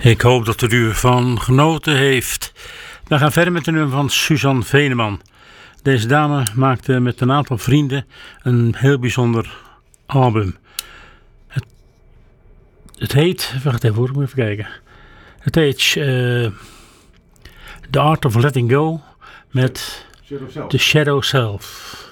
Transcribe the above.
Ik hoop dat u ervan genoten heeft. We gaan verder met een nummer van Suzanne Veneman. Deze dame maakte met een aantal vrienden een heel bijzonder album. Het heet, wacht even hoor, ik moet even kijken. Het heet The Art of Letting Go met The Shadow Self.